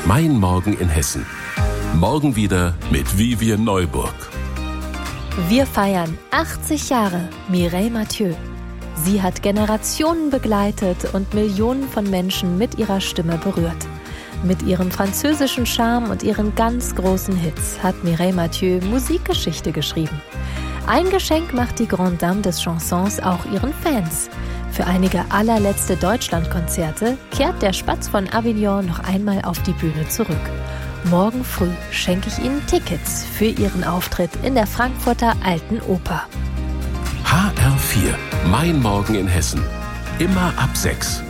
Mein Morgen in Hessen. Morgen wieder mit Vivian Neuburg. Wir feiern 80 Jahre Mireille Mathieu. Sie hat Generationen begleitet und Millionen von Menschen mit ihrer Stimme berührt. Mit ihrem französischen Charme und ihren ganz großen Hits hat Mireille Mathieu Musikgeschichte geschrieben. Ein Geschenk macht die Grande Dame des Chansons auch ihren Fans. Für einige allerletzte Deutschlandkonzerte kehrt der Spatz von Avignon noch einmal auf die Bühne zurück. Morgen früh schenke ich Ihnen Tickets für Ihren Auftritt in der Frankfurter Alten Oper. HR4, Mein Morgen in Hessen. Immer ab 6.